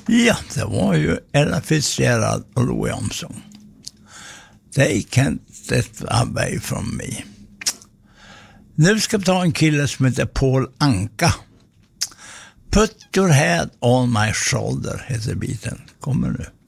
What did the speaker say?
Ja, det var ju Ella Fitzgerald och Louis Armstrong. They can't get away from me. Nu ska vi ta en kille som heter Paul Anka. Put your head on my shoulder heter biten. Kommer nu.